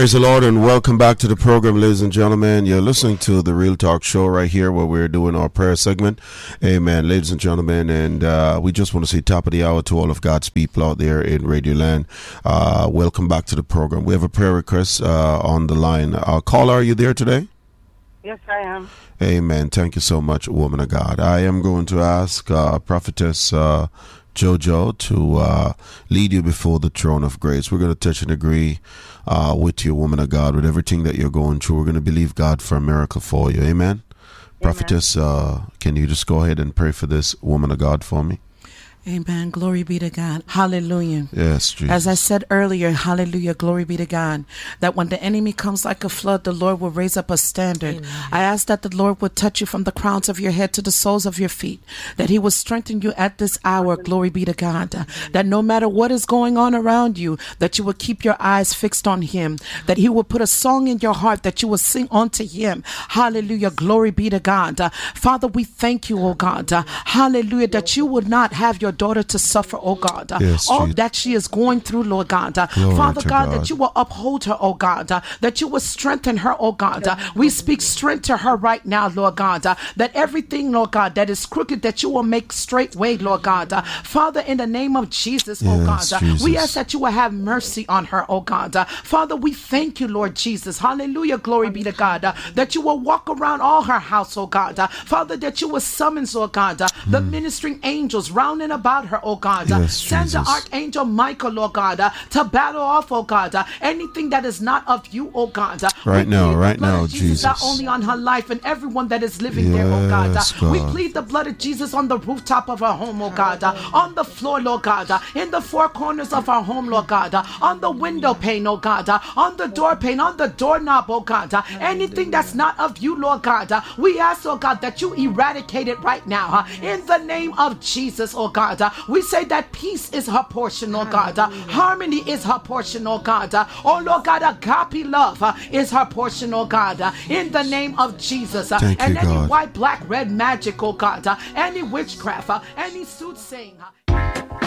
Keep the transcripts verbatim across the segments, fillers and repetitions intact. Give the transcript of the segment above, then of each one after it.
Praise the Lord and welcome back to the program, ladies and gentlemen. You're listening to the Real Talk Show right here where we're doing our prayer segment. Amen, ladies and gentlemen. And uh, we just want to say top of the hour to all of God's people out there in Radio Land. Uh, welcome back to the program. We have a prayer request uh, on the line. Uh, caller, are you there today? Yes, I am. Amen. Thank you so much, woman of God. I am going to ask uh, Prophetess uh, Jojo to uh, lead you before the throne of grace. We're going to touch and agree uh, with you, woman of God, with everything that you're going through. We're going to believe God for a miracle for you. Amen. Amen. Prophetess, uh, can you just go ahead and pray for this woman of God for me? Amen. Glory be to God. Hallelujah. Yes, Jesus. As I said earlier, hallelujah, glory be to God, that when the enemy comes like a flood, the Lord will raise up a standard. Amen. I ask that the Lord would touch you from the crowns of your head to the soles of your feet, that he will strengthen you at this hour, glory be to God, uh, that no matter what is going on around you, that you will keep your eyes fixed on him, that he will put a song in your heart that you will sing unto him. Hallelujah, glory be to God. Uh, Father, we thank you, oh God, uh, hallelujah, that you would not have your daughter to suffer, oh God, uh, yes, all Jesus. that she is going through, Lord God, uh, Father God, God, that you will uphold her, oh God, uh, that you will strengthen her, oh God. Uh, we speak strength to her right now, Lord God, uh, that everything, Lord God, that is crooked, that you will make straight way, Lord God. Uh, Father, in the name of Jesus, oh yes, God, uh, we ask that you will have mercy on her, oh God. Uh, Father, we thank you, Lord Jesus, hallelujah, glory be to God, uh, that you will walk around all her house, oh God. Uh, Father, that you will summons, oh God, uh, the mm. ministering angels round and about her, oh God. Yes, uh, send Jesus. the archangel Michael, Lord God, uh, to battle off, oh God, uh, anything that is not of you, oh God. Uh, right now, right now, Jesus, Jesus. Not only on her life and everyone that is living yes, there, oh God. Uh, God. We plead the blood of Jesus on the rooftop of her home, oh God, uh, on the floor, Lord God, uh, in the four corners of our home, Lord God, uh, on the window pane, oh God, uh, on the door pane, on the doorknob, oh God, uh, anything that's not of you, Lord God. Uh, we ask, oh God, that you eradicate it right now, uh, in the name of Jesus, oh God. Uh, we say that peace is her portion, oh God. Uh, harmony is her portion, oh God. Uh, oh Lord God, agape love uh, is her portion, oh God. Uh, in the name of Jesus. Uh, Thank and you, any God. white, black, red magic, oh God. Uh, any witchcraft, uh, any soothsaying. Uh,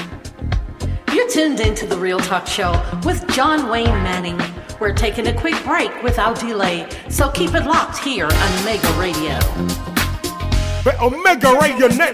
You're tuned into the Real Talk Show with John Wayne Manning. We're taking a quick break without delay, so keep it locked here on Omega Radio. The Omega Radio Network.